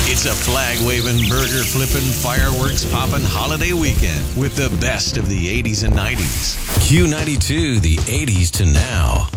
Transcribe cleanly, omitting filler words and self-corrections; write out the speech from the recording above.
It's a flag-waving, burger-flipping, fireworks-popping holiday weekend with the best of the 80s and 90s. Q92, the 80s to now.